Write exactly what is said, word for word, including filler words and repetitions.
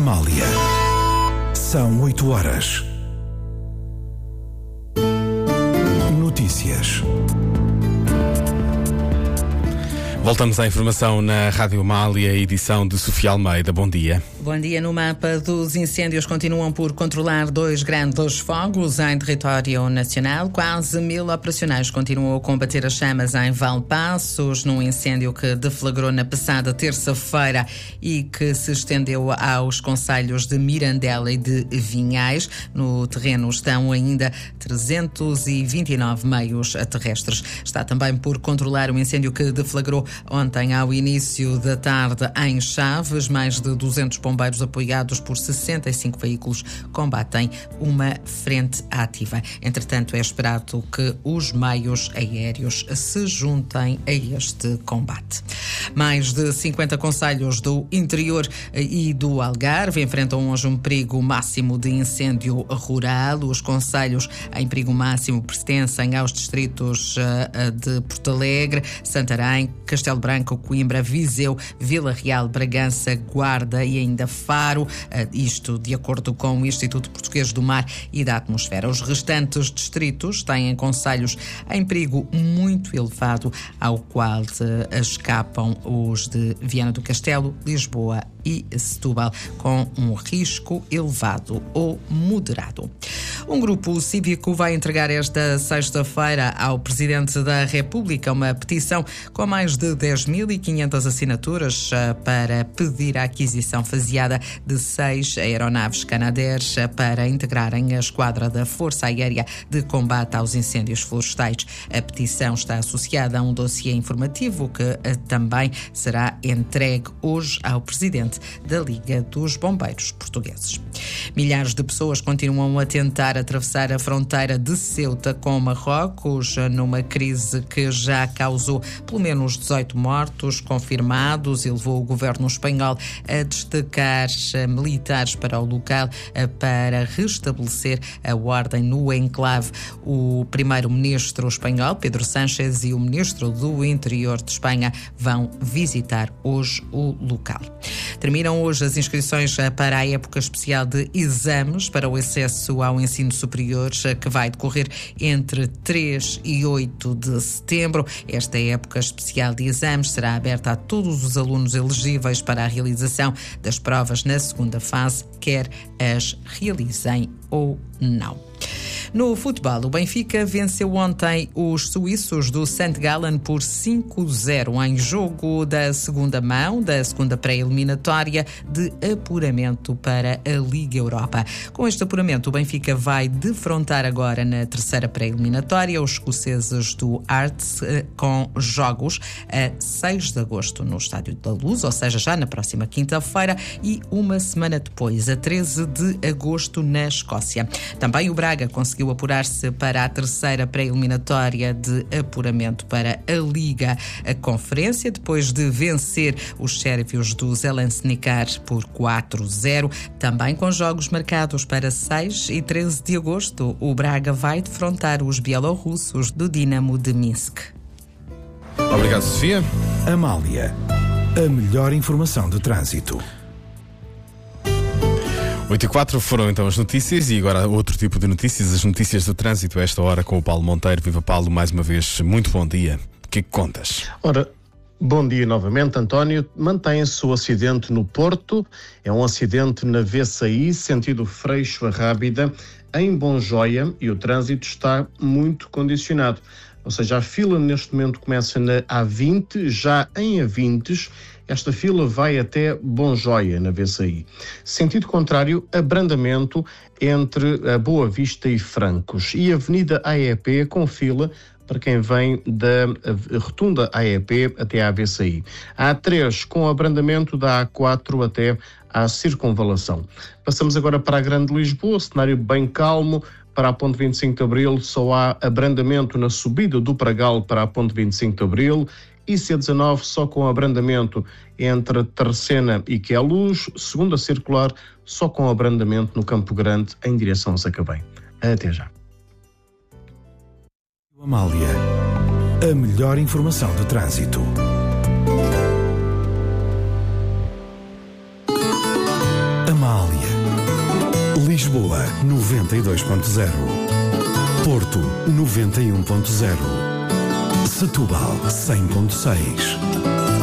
Amália. São oito horas. Notícias. Voltamos à informação na Rádio Amália, edição de Sofia Almeida. Bom dia. Bom dia. No mapa dos incêndios continuam por controlar dois grandes fogos em território nacional. Quase mil operacionais continuam a combater as chamas em Valpaços, num incêndio que deflagrou na passada terça-feira e que se estendeu aos concelhos de Mirandela e de Vinhais. No terreno estão ainda trezentos e vinte e nove meios terrestres. Está também por controlar o incêndio que deflagrou ontem ao início da tarde em Chaves. Mais de duzentos bombeiros apoiados por sessenta e cinco veículos combatem uma frente ativa. Entretanto, é esperado que os meios aéreos se juntem a este combate. Mais de cinquenta concelhos do interior e do Algarve enfrentam hoje um perigo máximo de incêndio rural. Os concelhos em perigo máximo pertencem aos distritos de Porto Alegre, Santarém, Castelo Branco, Coimbra, Viseu, Vila Real, Bragança, Guarda e ainda Faro, isto de acordo com o Instituto Português do Mar e da Atmosfera. Os restantes distritos têm concelhos em perigo muito elevado, ao qual escapam os de Viana do Castelo, Lisboa e Setúbal, com um risco elevado ou moderado. Um grupo cívico vai entregar esta sexta-feira ao Presidente da República uma petição com mais de dez mil e quinhentas assinaturas para pedir a aquisição faseada de seis aeronaves Canadair para integrarem a esquadra da Força Aérea de Combate aos Incêndios Florestais. A petição está associada a um dossiê informativo que também será entregue hoje ao Presidente da Liga dos Bombeiros Portugueses. Milhares de pessoas continuam a tentar atravessar a fronteira de Ceuta com Marrocos, numa crise que já causou pelo menos dezoito mortos confirmados e levou o governo espanhol a destacar militares para o local para restabelecer a ordem no enclave. O primeiro-ministro espanhol, Pedro Sánchez, e o ministro do Interior de Espanha vão visitar hoje o local. Terminam hoje as inscrições para a época especial de exames para o acesso ao ensino superior, que vai decorrer entre três e oito de setembro. Esta época especial de exames será aberta a todos os alunos elegíveis para a realização das provas na segunda fase, quer as realizem ou não. No futebol, o Benfica venceu ontem os suíços do Saint Gallen por cinco a zero em jogo da segunda mão, da segunda pré-eliminatória de apuramento para a Liga Europa. Com este apuramento, o Benfica vai defrontar agora na terceira pré-eliminatória os escoceses do Hearts, com jogos a seis de agosto no Estádio da Luz, ou seja, já na próxima quinta-feira, e uma semana depois, a treze de agosto, na Escócia. Também o Braga conseguiu apurar-se para a terceira pré-eliminatória de apuramento para a Liga a Conferência, depois de vencer os sérvios do Zelenčnikar por quatro a zero. Também com jogos marcados para seis e treze de agosto, o Braga vai defrontar os bielorrussos do Dinamo de Minsk. Obrigado, Sofia. Amália, a melhor informação de trânsito. oito e quatro foram então as notícias e agora outro tipo de notícias, as notícias do trânsito a esta hora com o Paulo Monteiro. Viva Paulo, mais uma vez, muito bom dia. O que é que contas? Ora, bom dia novamente, António. Mantém-se o acidente no Porto, é um acidente na V C I, sentido Freixo a Rábida, em Bonjoia, e o trânsito está muito condicionado. Ou seja, a fila neste momento começa na A vinte, já em A vinte, esta fila vai até Bonjoia, na V C I. Sentido contrário, abrandamento entre a Boa Vista e Francos. E a Avenida A E P com fila para quem vem da rotunda A E P até à V C I. A A três com abrandamento da A quatro até à Circunvalação. Passamos agora para a Grande Lisboa, cenário bem calmo. Para a Ponte vinte e cinco de Abril só há abrandamento na subida do Pragal para a Ponte vinte e cinco de Abril, e C dezanove só com abrandamento entre Terceira e Queluz, segunda circular só com abrandamento no Campo Grande em direção a Sacavém. Até já. Amália, a melhor informação de trânsito. Amália. Lisboa, noventa e dois ponto zero. Porto, noventa e um ponto zero. Setúbal, cem ponto seis.